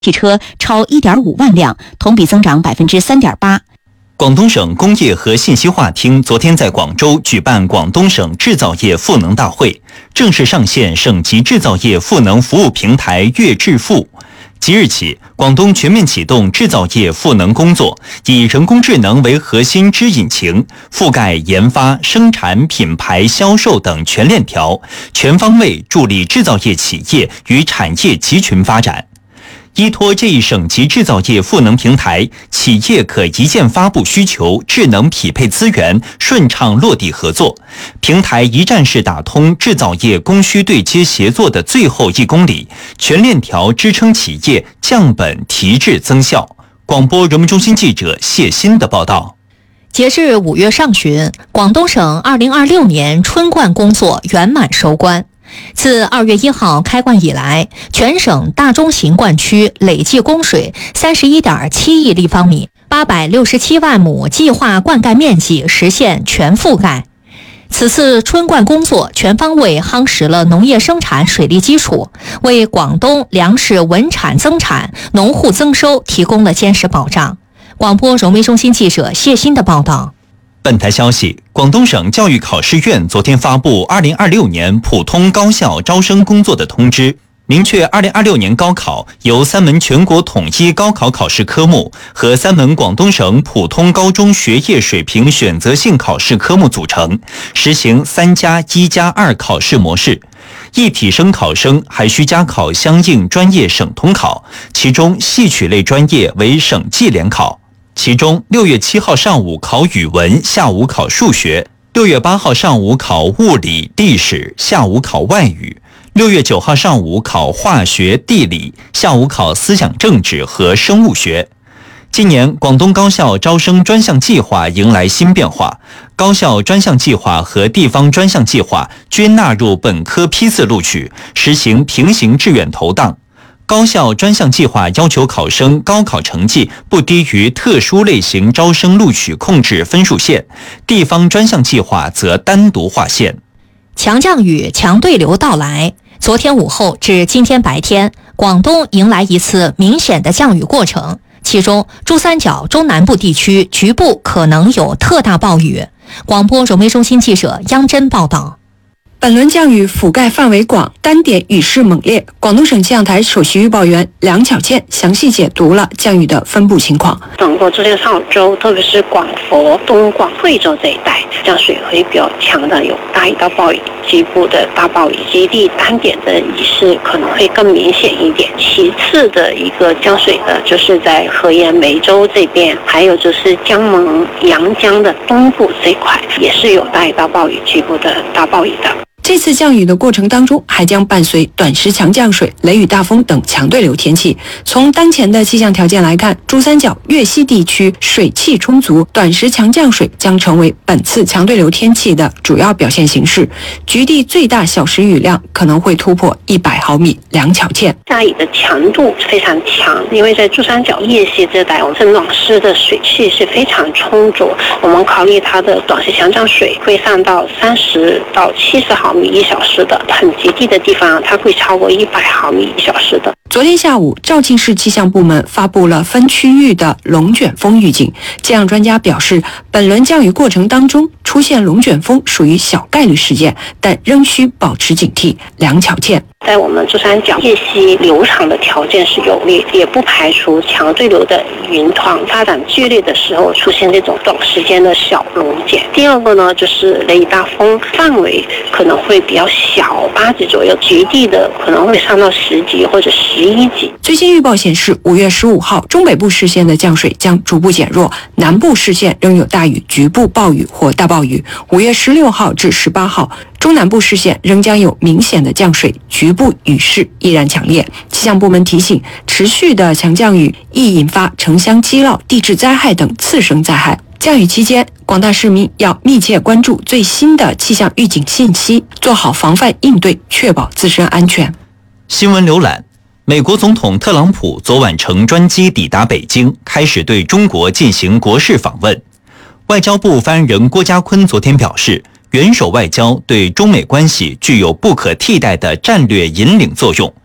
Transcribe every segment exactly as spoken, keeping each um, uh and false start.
汽车超 一点五万辆，同比增长 百分之三点八。 广东省工业和信息化厅昨天在广州举办广东省制造业赋能大会，正式上线省级制造业赋能服务平台粤制赋。即日起，广东全面启动制造业赋能工作，以人工智能为核心支引擎，覆盖研发、生产、品牌、销售等全链条，全方位助力制造业企业与产业集群发展。依托这一省级制造业赋能平台，企业可一键发布需求，智能匹配资源，顺畅落地合作。平台一站式打通制造业供需对接协作的最后一公里，全链条支撑企业降本提质增效。广播人民中心记者谢鑫的报道。 截至五月上旬，广东省二零二六年春灌工作圆满收官。自二月一号开灌以来，全省大中型灌区累计供水 三十一点七亿立方米，八百六十七万亩计划灌溉面积实现全覆盖。此次春灌工作全方位夯实了农业生产水利基础，为广东粮食稳产增产、农户增收提供了坚实保障。广播融媒中心记者谢鑫的报道。 本台消息，广东省教育考试院昨天发布二零二六年普通高校招生工作的通知，明确二零二六年高考由三门全国统一高考考试科目和三门广东省普通高中学业水平选择性考试科目组成，实行三加一加二考试模式。一体生考生还需加考相应专业省统考，其中戏曲类专业为省际联考。其中六月七号上午考语文，下午考数学；六月八号上午考物理、历史，下午考外语；六月九号上午考化学、地理，下午考思想政治和生物学。今年广东高校招生专项计划迎来新变化，高校专项计划和地方专项计划均纳入本科批次录取，实行平行志愿投档。高校专项计划要求考生高考成绩不低于特殊类型招生录取控制分数线，地方专项计划则单独划线。 强降雨、强对流到来，昨天午后至今天白天，广东迎来一次明显的降雨过程，其中珠三角中南部地区局部可能有特大暴雨。广播融媒中心记者央真报道。 本轮降雨覆盖范围广，单点雨势猛烈。广东省气象台首席预报员梁巧倩详细解读了降雨的分布情况。 整个珠江三角洲，特别是广佛、东广、惠州这一带，降水会比较强的，有大雨到暴雨，局部的大暴雨，基地单点的雨势可能会更明显一点。其次的一个降水的，就是在河源、梅州这边，还有就是江门、阳江的东部这一块，也是有大雨到暴雨，局部的大暴雨的。 这次降雨的过程当中，还将伴随短时强降水、雷雨大风等强对流天气。从当前的气象条件来看，珠三角、粤西地区水汽充足，短时强降水将成为本次强对流天气的主要表现形式。局地最大小时雨量可能会突破一百毫米。梁巧倩， 下雨的强度非常强，因为在珠三角、粤西这带，我们是暖湿的水汽是非常充足。我们考虑它的短时强降水会上到三十到七十毫米一小时的，很极地的地方它会超过一百毫米一小时的。 昨天下午，肇庆市气象部门发布了分区域的龙卷风预警。气象专家表示，本轮降雨过程当中出现龙卷风属于小概率事件，但仍需保持警惕。梁巧倩， 在我们珠三角、粤西流场的条件是有利，也不排除强对流的云团发展剧烈的时候出现这种短时间的小龙卷。第二个呢，就是雷雨大风范围可能会比较小，八级左右，局地的可能会上到十级或者十一级。 最新预报显示，五月十五号中北部市县的降水将逐步减弱，南部市县仍有大雨、局部暴雨或大暴雨。五月十六号至十八号，中南部市县仍将有明显的降水，局部雨势依然强烈。气象部门提醒，持续的强降雨易引发城乡积涝、地质灾害等次生灾害。降雨期间，广大市民要密切关注最新的气象预警信息，做好防范应对，确保自身安全。 新闻浏览：美国总统特朗普昨晚乘专机抵达北京，开始对中国进行国事访问。外交部发言人郭家坤昨天表示，元首外交对中美关系具有不可替代的战略引领作用。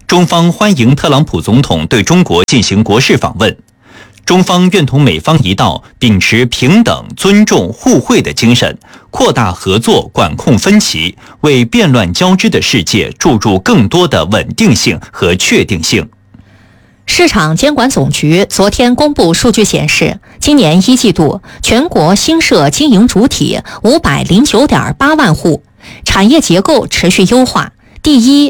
中方欢迎特朗普总统对中国进行国事访问。中方愿同美方一道，秉持平等、尊重、互惠的精神，扩大合作，管控分歧，为变乱交织的世界注入更多的稳定性和确定性。 市场监管总局昨天公布数据显示，今年一季度全国新设经营主体五百零九点八万户，产业结构持续优化。第一